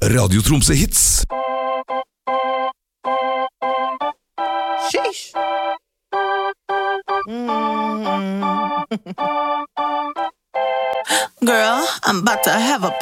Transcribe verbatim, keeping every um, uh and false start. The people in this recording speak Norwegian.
Radio Tromsø Hits. Sheesh. Mm. Girl, I'm about to have a